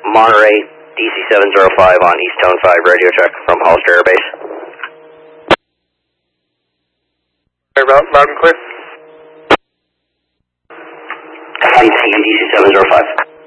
Monterey, DC-705 on East Tone 5, radio check from Hollister Air Base. Loud and clear. DC-705.